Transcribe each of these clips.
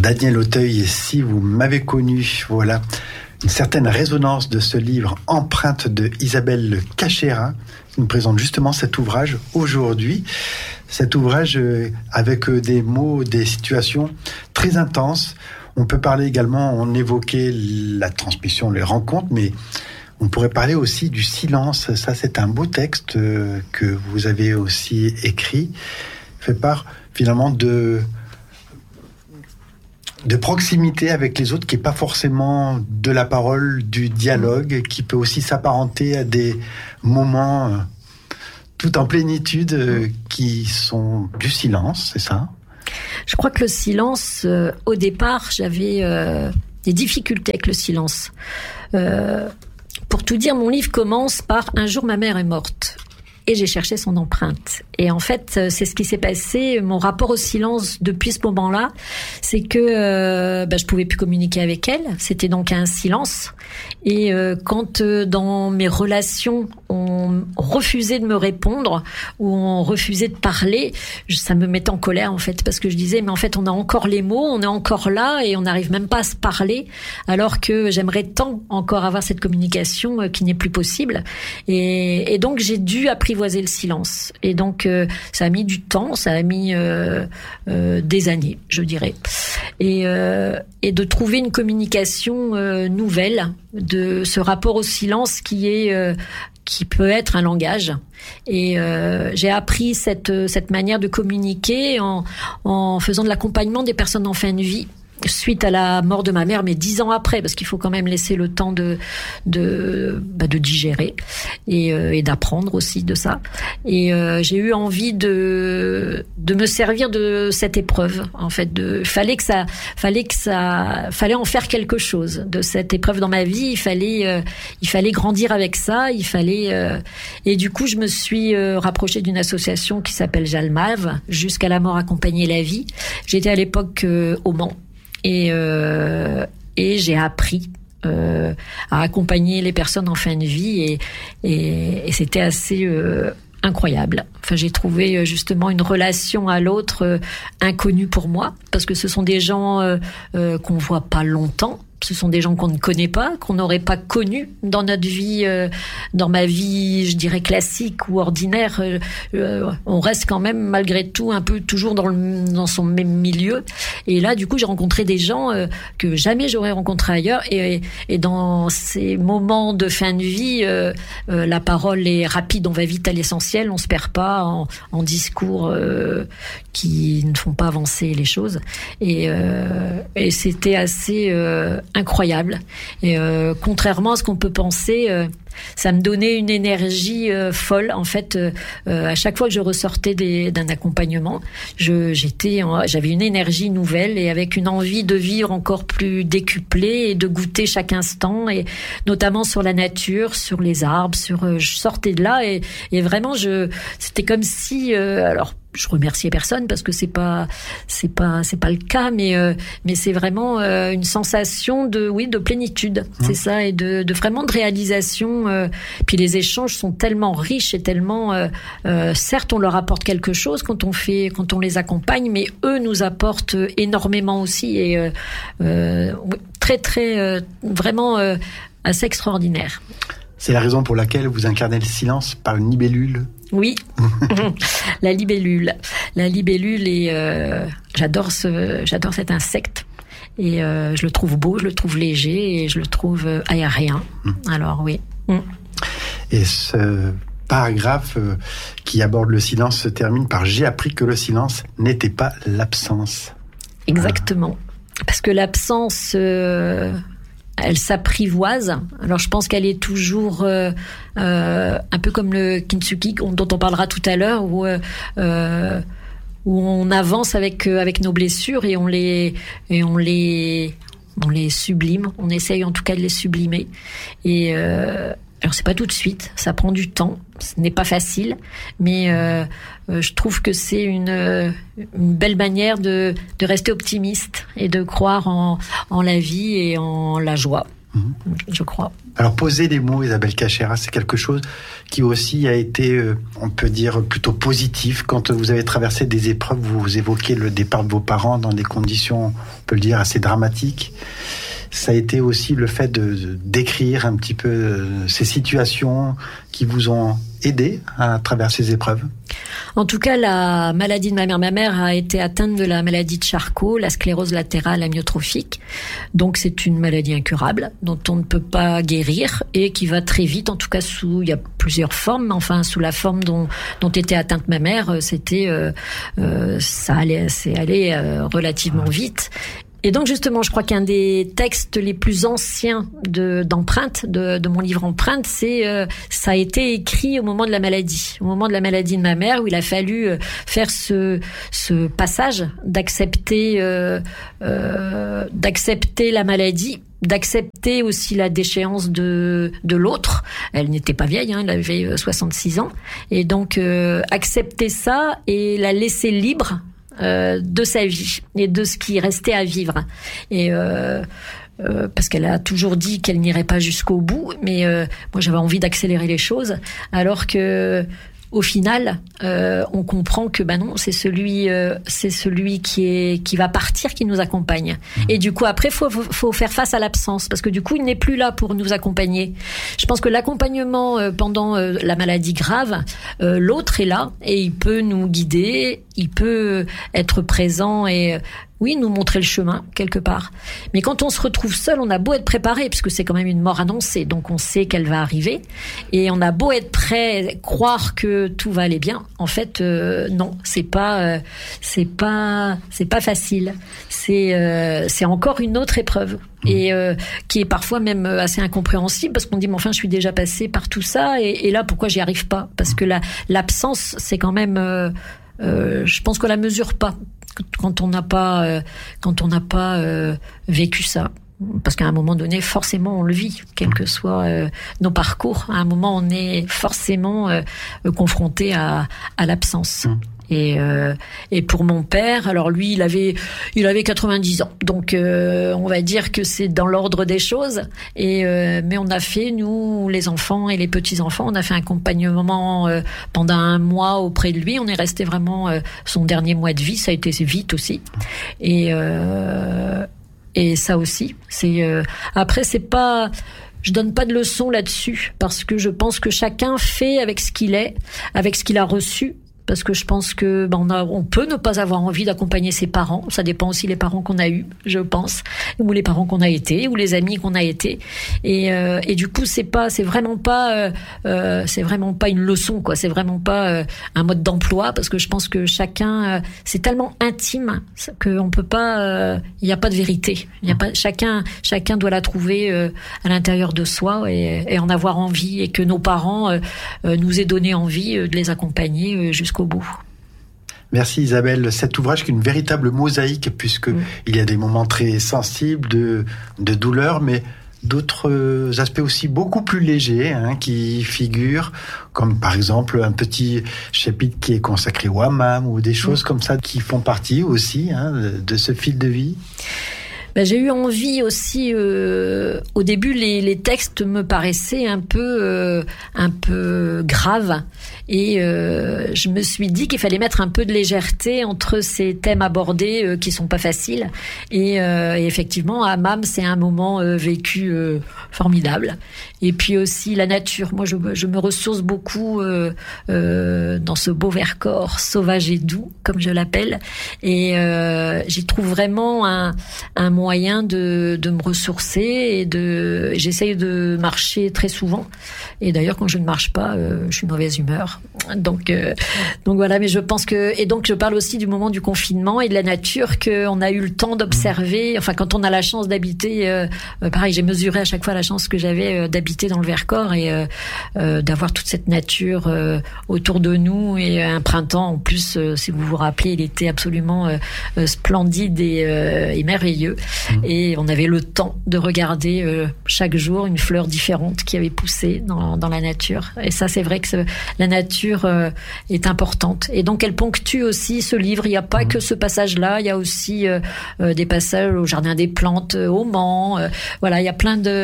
Daniel Auteuil, si vous m'avez connu, voilà une certaine résonance de ce livre Empreinte de Isabelle Cachéra, qui nous présente justement cet ouvrage aujourd'hui. Cet ouvrage avec des mots, des situations très intenses. On peut parler également, on évoquait la transmission, les rencontres, mais on pourrait parler aussi du silence. Ça, c'est un beau texte que vous avez aussi écrit, fait part finalement de proximité avec les autres, qui n'est pas forcément de la parole, du dialogue, qui peut aussi s'apparenter à des moments tout en plénitude qui sont du silence, c'est ça ? Je crois que le silence, au départ, j'avais des difficultés avec le silence. Pour tout dire, mon livre commence par « Un jour, ma mère est morte ». Et j'ai cherché son empreinte. Et en fait, c'est ce qui s'est passé. Mon rapport au silence depuis ce moment-là, c'est que je pouvais plus communiquer avec elle. C'était donc un silence. Et quand dans mes relations, on refusait de me répondre ou on refusait de parler, ça me mettait en colère en fait, parce que je disais mais en fait on a encore les mots, on est encore là et on n'arrive même pas à se parler, alors que j'aimerais tant encore avoir cette communication qui n'est plus possible. Et donc j'ai dû apprivoiser le silence. Et donc ça a mis du temps, ça a mis des années, je dirais. Et de trouver une communication nouvelle de ce rapport au silence qui peut être un langage. Et j'ai appris cette manière de communiquer en faisant de l'accompagnement des personnes en fin de vie suite à la mort de ma mère, mais 10 ans après, parce qu'il faut quand même laisser le temps de digérer et d'apprendre aussi de ça. Et j'ai eu envie de me servir de cette épreuve. En fait, fallait en faire quelque chose de cette épreuve dans ma vie. Il fallait grandir avec ça. Et du coup, je me suis rapprochée d'une association qui s'appelle Jalmave, Jusqu'à la mort accompagner la vie. J'étais à l'époque au Mans. Et j'ai appris à accompagner les personnes en fin de vie et c'était assez incroyable. Enfin, j'ai trouvé justement une relation à l'autre inconnue pour moi, parce que ce sont des gens qu'on voit pas longtemps. Ce sont des gens qu'on ne connaît pas, qu'on n'aurait pas connus dans notre vie, dans ma vie, je dirais classique ou ordinaire. On reste quand même malgré tout un peu toujours dans son même milieu. Et là, du coup, j'ai rencontré des gens que jamais j'aurais rencontrés ailleurs. Et dans ces moments de fin de vie, la parole est rapide, on va vite à l'essentiel, on se perd pas en discours qui ne font pas avancer les choses. Et c'était assez incroyable. Et contrairement à ce qu'on peut penser, ça me donnait une énergie folle. En fait, à chaque fois que je ressortais d'un accompagnement, j'avais une énergie nouvelle et avec une envie de vivre encore plus décuplée et de goûter chaque instant, et notamment sur la nature, sur les arbres, je sortais de là et vraiment c'était comme si alors je remerciais personne parce que c'est pas le cas, mais c'est vraiment une sensation de plénitude, c'est ça, et de vraiment de réalisation. Puis les échanges sont tellement riches et tellement certes on leur apporte quelque chose quand on les accompagne, mais eux nous apportent énormément aussi, et très très vraiment assez extraordinaire. C'est la raison pour laquelle vous incarnez le silence par une libellule. Oui, la libellule. La libellule, et j'adore cet insecte. Et je le trouve beau, je le trouve léger et je le trouve aérien. Alors oui. Et ce paragraphe qui aborde le silence se termine par « J'ai appris que le silence n'était pas l'absence ». Exactement. Parce que l'absence... elle s'apprivoise. Alors je pense qu'elle est toujours un peu comme le kintsugi dont on parlera tout à l'heure, où on avance avec nos blessures et on les sublime. On essaye en tout cas de les sublimer. Et alors c'est pas tout de suite, ça prend du temps, ce n'est pas facile, mais je trouve que c'est une belle manière de rester optimiste et de croire en la vie et en la joie. je crois. Alors, poser des mots, Isabelle Cachera, c'est quelque chose qui aussi a été, on peut dire, plutôt positif. Quand vous avez traversé des épreuves, vous évoquez le départ de vos parents dans des conditions, on peut le dire, assez dramatiques. Ça a été aussi le fait de d'écrire un petit peu ces situations qui vous ont aidé à traverser ces épreuves. En tout cas, la maladie de ma mère a été atteinte de la maladie de Charcot, la sclérose latérale amyotrophique. Donc c'est une maladie incurable dont on ne peut pas guérir et qui va très vite. En tout cas, il y a plusieurs formes, mais enfin sous la forme dont était atteinte ma mère, c'est allé relativement vite. Et donc justement, je crois qu'un des textes les plus anciens d'Empreinte, de mon livre Empreinte, ça a été écrit au moment de la maladie de ma mère, où il a fallu faire ce passage d'accepter la maladie, d'accepter aussi la déchéance de l'autre. Elle n'était pas vieille, elle avait 66 ans, et donc accepter ça et la laisser libre de sa vie et de ce qui restait à vivre. Et parce qu'elle a toujours dit qu'elle n'irait pas jusqu'au bout, mais moi j'avais envie d'accélérer les choses, alors que au final, on comprend que non, c'est celui qui va partir qui nous accompagne. Et du coup, après, faut faire face à l'absence, parce que du coup, il n'est plus là pour nous accompagner. Je pense que l'accompagnement pendant la maladie grave, l'autre est là et il peut nous guider, il peut être présent et oui, nous montrer le chemin, quelque part. Mais quand on se retrouve seul, on a beau être préparé, puisque c'est quand même une mort annoncée, donc on sait qu'elle va arriver, et on a beau être prêt, croire que tout va aller bien, en fait, non, c'est pas facile. C'est encore une autre épreuve. Et qui est parfois même assez incompréhensible, parce qu'on dit mais enfin je suis déjà passé par tout ça, et là pourquoi j'y arrive pas? Parce que l'absence, c'est quand même je pense qu'on la mesure pas quand on n'a pas vécu ça, parce qu'à un moment donné forcément on le vit, quels que soient nos parcours. À un moment on est forcément confronté à l'absence. Et pour mon père, alors lui, il avait 90 ans, donc on va dire que c'est dans l'ordre des choses. Mais on a fait, nous, les enfants et les petits enfants, on a fait un accompagnement pendant 1 mois auprès de lui. On est resté vraiment son dernier mois de vie. Ça a été vite aussi. Et ça aussi, après c'est pas. Je donne pas de leçons là-dessus, parce que je pense que chacun fait avec ce qu'il est, avec ce qu'il a reçu. Parce que je pense que on peut ne pas avoir envie d'accompagner ses parents. Ça dépend aussi les parents qu'on a eus, je pense, ou les parents qu'on a été, ou les amis qu'on a été. Et du coup, c'est vraiment pas une leçon, quoi. C'est vraiment pas un mode d'emploi, parce que je pense que chacun, c'est tellement intime qu'on peut pas. Il n'y a pas de vérité. Il y a pas. Chacun doit la trouver à l'intérieur de soi et en avoir envie, et que nos parents nous aient donné envie de les accompagner jusqu'au bout. Merci Isabelle. Cet ouvrage qui est une véritable mosaïque, puisque il y a des moments très sensibles de douleur, mais d'autres aspects aussi beaucoup plus légers qui figurent, comme par exemple un petit chapitre qui est consacré au hammam, ou des choses comme ça qui font partie aussi de ce fil de vie. J'ai eu envie aussi, au début, les textes me paraissaient un peu graves, et je me suis dit qu'il fallait mettre un peu de légèreté entre ces thèmes abordés qui sont pas faciles, et effectivement, hammam, c'est un moment vécu formidable. Et puis aussi la nature. Moi, je me ressource beaucoup dans ce beau Vercors sauvage et doux, comme je l'appelle, et j'y trouve vraiment un moyen de me ressourcer, et j'essaye de marcher très souvent. Et d'ailleurs, quand je ne marche pas, je suis de mauvaise humeur. Donc voilà. Mais je pense que, et donc je parle aussi du moment du confinement et de la nature qu'on a eu le temps d'observer. Enfin, quand on a la chance d'habiter, pareil, j'ai mesuré à chaque fois la chance que j'avais d'habiter dans le Vercors et d'avoir toute cette nature autour de nous, et un printemps en plus, si vous vous rappelez, il était absolument splendide et merveilleux. Et on avait le temps de regarder chaque jour une fleur différente qui avait poussé dans la nature. Et ça, c'est vrai que la nature nature est importante. Et donc elle ponctue aussi ce livre. Il n'y a pas que ce passage-là, il y a aussi des passages au Jardin des Plantes, au Mans. Voilà, il y a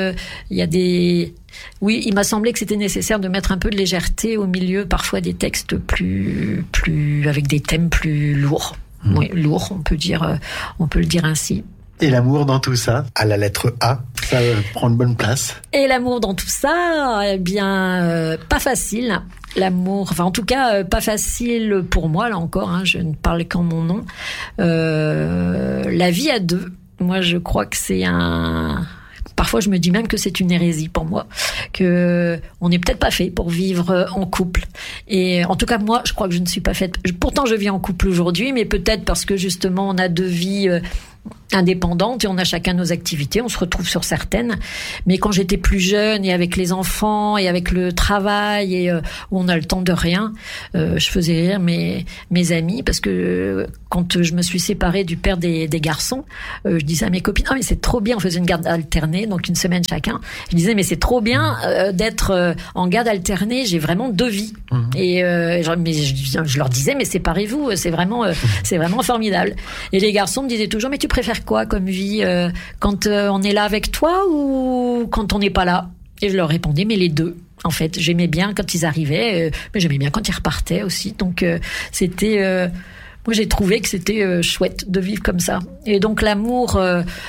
Oui, il m'a semblé que c'était nécessaire de mettre un peu de légèreté au milieu, parfois des textes plus avec des thèmes plus lourds. Oui, lourds, on peut le dire ainsi. Et l'amour dans tout ça, à la lettre A, ça prend une bonne place. Et l'amour dans tout ça, eh bien, pas facile. L'amour, enfin en tout cas, pas facile pour moi, là encore, hein, je ne parle qu'en mon nom. La vie à deux, moi je crois que c'est Parfois, je me dis même que c'est une hérésie pour moi, que on n'est peut-être pas fait pour vivre en couple. Et en tout cas, moi, je crois que je ne suis pas faite. Pourtant, je vis en couple aujourd'hui, mais peut-être parce que justement, on a deux vies indépendantes et on a chacun nos activités, on se retrouve sur certaines. Mais quand j'étais plus jeune et avec les enfants et avec le travail et où on a le temps de rien, je faisais rire mes amis parce que quand je me suis séparée du père des garçons, je disais à mes copines, ah mais c'est trop bien, on faisait une garde alternée, donc une semaine chacun. Je disais mais c'est trop bien d'être en garde alternée, j'ai vraiment deux vies. Et je leur disais mais séparez-vous, c'est vraiment formidable. Et les garçons me disaient toujours mais tu préfères quoi comme vie quand on est là avec toi ou quand on n'est pas là? Et je leur répondais mais les deux. En fait, j'aimais bien quand ils arrivaient, mais j'aimais bien quand ils repartaient aussi. Donc c'était moi j'ai trouvé que c'était chouette de vivre comme ça. Et donc l'amour,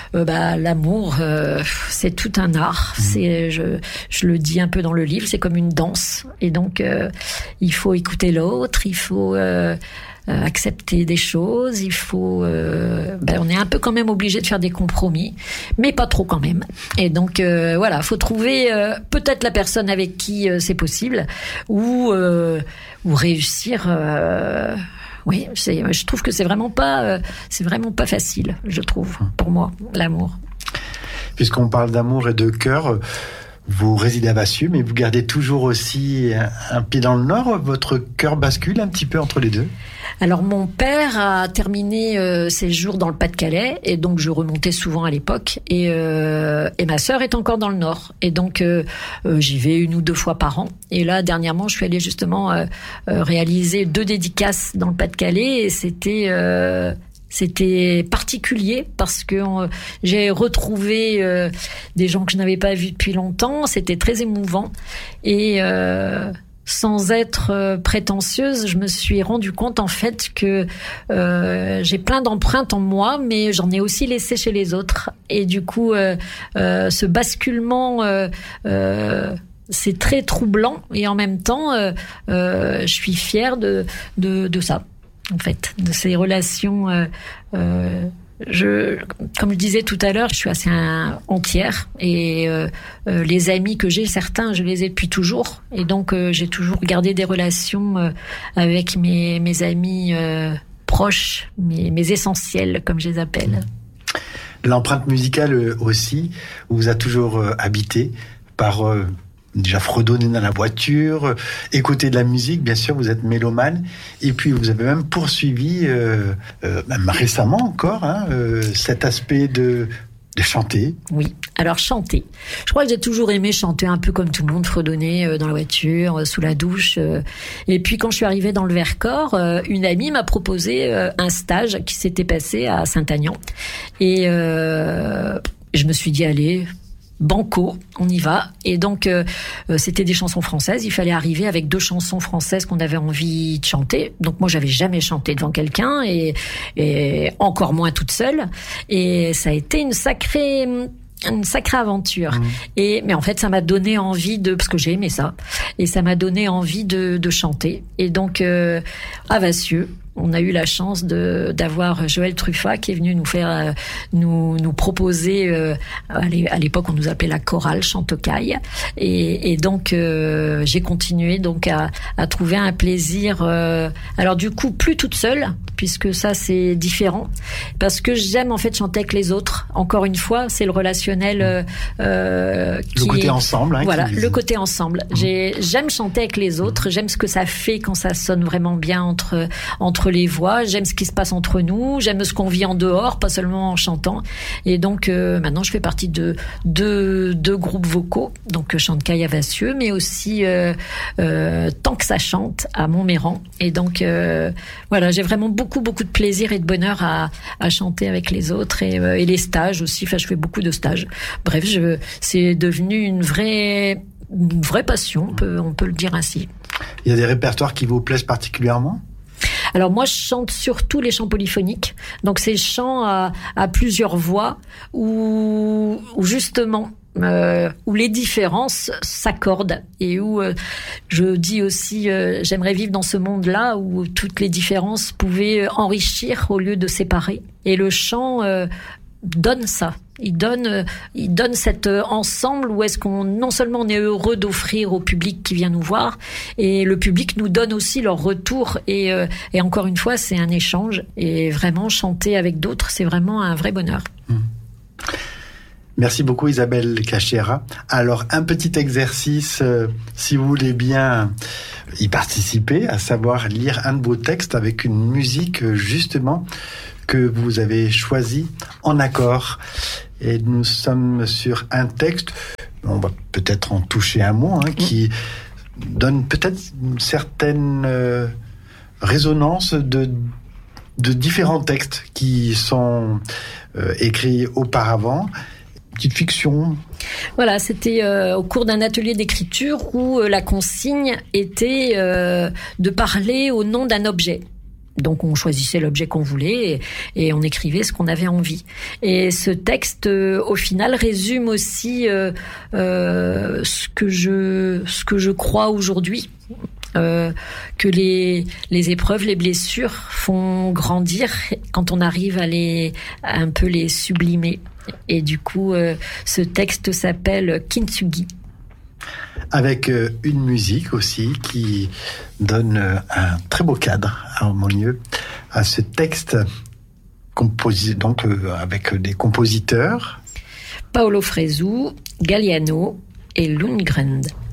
c'est tout un art. C'est je le dis un peu dans le livre, c'est comme une danse. Et donc il faut écouter l'autre, il faut accepter des choses, il faut on est un peu quand même obligé de faire des compromis, mais pas trop quand même. Et donc voilà, faut trouver peut-être la personne avec qui c'est possible ou réussir oui, je trouve que c'est vraiment pas facile, je trouve, pour moi, l'amour. Puisqu'on parle d'amour et de cœur, vous résidez à Vassieux, mais vous gardez toujours aussi un pied dans le Nord. Votre cœur bascule un petit peu entre les deux? Alors mon père a terminé ses jours dans le Pas-de-Calais et donc je remontais souvent à l'époque et ma sœur est encore dans le Nord et donc j'y vais 1 ou 2 fois par an et là dernièrement je suis allée justement réaliser 2 dédicaces dans le Pas-de-Calais et c'était particulier parce que j'ai retrouvé des gens que je n'avais pas vus depuis longtemps. C'était très émouvant et sans être prétentieuse, je me suis rendu compte en fait que j'ai plein d'empreintes en moi, mais j'en ai aussi laissé chez les autres. Et du coup, ce basculement, c'est très troublant et en même temps, je suis fière de ça. En fait, de ces relations, comme je disais tout à l'heure, je suis assez entière et les amis que j'ai, certains, je les ai depuis toujours et donc j'ai toujours gardé des relations avec mes amis proches, mes essentiels, comme je les appelle. L'empreinte musicale aussi vous a toujours habité par déjà fredonner dans la voiture, écouter de la musique, bien sûr, vous êtes mélomane, et puis vous avez même poursuivi, même récemment encore, cet aspect de chanter. Oui, alors chanter. Je crois que j'ai toujours aimé chanter un peu comme tout le monde, fredonner dans la voiture, sous la douche. Et puis quand je suis arrivée dans le Vercors, une amie m'a proposé un stage qui s'était passé à Saint-Aignan. Et je me suis dit, allez, banco, on y va. Et donc c'était des chansons françaises, il fallait arriver avec 2 chansons françaises qu'on avait envie de chanter. Donc moi j'avais jamais chanté devant quelqu'un et encore moins toute seule et ça a été une sacrée aventure. Mais en fait ça m'a donné envie parce que j'ai aimé ça et ça m'a donné envie de chanter. Et donc à Vassieux, on a eu la chance d'avoir Joël Truffat qui est venu nous proposer, à l'époque on nous appelait la chorale Chantecaille, et donc j'ai continué donc à trouver un plaisir. Alors du coup plus toute seule, puisque ça c'est différent, parce que j'aime en fait chanter avec les autres. Encore une fois, c'est le relationnel le côté ensemble. Voilà, le côté ensemble. J'aime chanter avec les autres. J'aime ce que ça fait quand ça sonne vraiment bien entre les voix. J'aime ce qui se passe entre nous. J'aime ce qu'on vit en dehors, pas seulement en chantant. Et donc maintenant, je fais partie de deux groupes vocaux. Donc chante Kaya Vassieux, mais aussi Tant que ça chante à Montméran. Et donc voilà, j'ai vraiment beaucoup de plaisir et de bonheur à chanter avec les autres et les stages aussi. Enfin, je fais beaucoup de stages. Bref, c'est devenu une vraie passion, on peut le dire ainsi. Il y a des répertoires qui vous plaisent particulièrement ? Alors moi, je chante surtout les chants polyphoniques. Donc ces chants à plusieurs voix où justement où les différences s'accordent et où je dis aussi j'aimerais vivre dans ce monde-là où toutes les différences pouvaient enrichir au lieu de séparer. Et le chant donne ça. Il donne cet ensemble où est-ce qu'on non seulement on est heureux d'offrir au public qui vient nous voir, et le public nous donne aussi leur retour et encore une fois c'est un échange, et vraiment chanter avec d'autres c'est vraiment un vrai bonheur. Merci beaucoup Isabelle Cachera. Alors un petit exercice, si vous voulez bien y participer, à savoir lire un de vos textes avec une musique justement que vous avez choisi en accord. Et nous sommes sur un texte, on va peut-être en toucher un mot, qui donne peut-être une certaine résonance de différents textes qui sont écrits auparavant. Petite fiction. Voilà, c'était au cours d'un atelier d'écriture où la consigne était de parler au nom d'un objet. Donc on choisissait l'objet qu'on voulait et on écrivait ce qu'on avait envie. Et ce texte, au final, résume aussi ce que je crois aujourd'hui. Que les épreuves, les blessures font grandir quand on arrive à un peu les sublimer. Et du coup, ce texte s'appelle Kintsugi. Avec une musique aussi qui donne un très beau cadre harmonieux à ce texte composé donc avec des compositeurs Paolo Fresu, Galliano et Lundgren.